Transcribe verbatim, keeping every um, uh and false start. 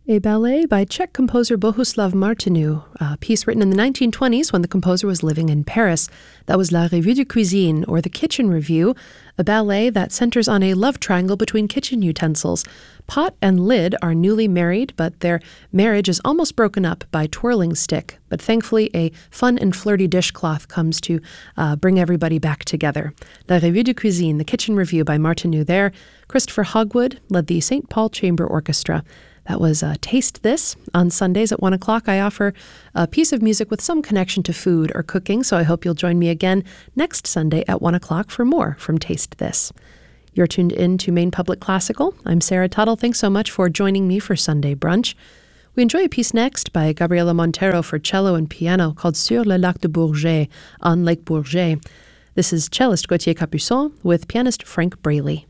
A ballet by Czech composer Bohuslav Martinu, a piece written in the nineteen twenties when the composer was living in Paris. That was La Revue de Cuisine, or The Kitchen Review, a ballet that centers on a love triangle between kitchen utensils. Pot and lid are newly married, but their marriage is almost broken up by twirling stick. But thankfully, a fun and flirty dishcloth comes to uh, bring everybody back together. La Revue de Cuisine, The Kitchen Review by Martinu there. Christopher Hogwood led the Saint Paul Chamber Orchestra. That was uh, Taste This. On Sundays at one o'clock, I offer a piece of music with some connection to food or cooking, so I hope you'll join me again next Sunday at one o'clock for more from Taste This. You're tuned in to Maine Public Classical. I'm Sarah Tuttle. Thanks so much for joining me for Sunday Brunch. We enjoy a piece next by Gabriela Montero for cello and piano called Sur le lac de Bourget, on Lake Bourget. This is cellist Gauthier Capuçon with pianist Frank Braley.